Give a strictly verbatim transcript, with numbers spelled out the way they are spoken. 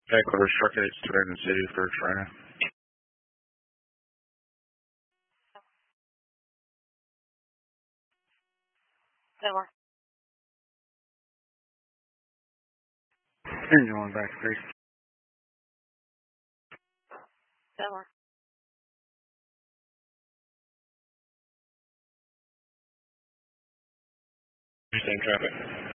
Headquarters truck eight, Trenton City for training. Never. Engine one back, please. Never. Same traffic.